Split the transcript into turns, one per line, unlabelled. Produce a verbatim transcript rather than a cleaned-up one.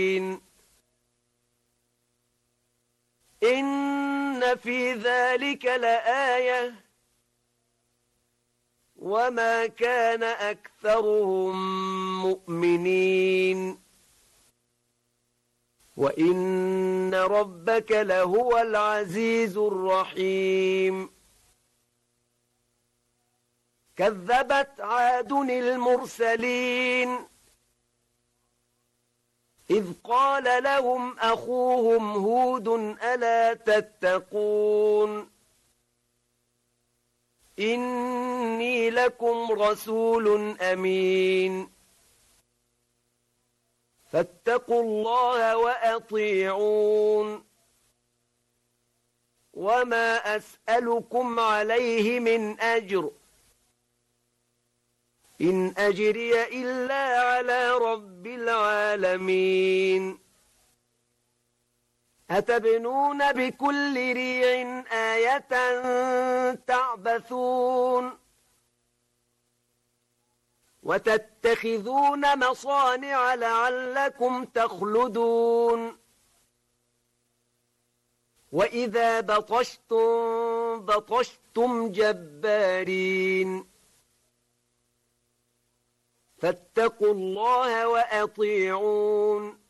إن في ذلك لآية وما كان أكثرهم مؤمنين وإن ربك لهو العزيز الرحيم كذبت عاد المرسلين إذ قال لهم أخوهم هود ألا تتقون إني لكم رسول أمين فاتقوا الله وأطيعون وما أسألكم عليه من أجر إن أجري إلا على رب العالمين أتبنون بكل ريع آية تعبثون وتتخذون مصانع لعلكم تخلدون وإذا بطشتم بطشتم جبارين فاتقوا الله وأطيعون